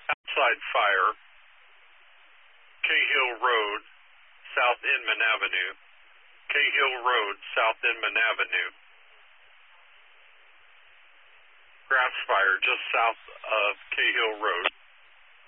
outside fire, Cahill Road, South Inman Avenue. Cahill Road, South Inman Avenue. Grass fire just south of Cahill Road.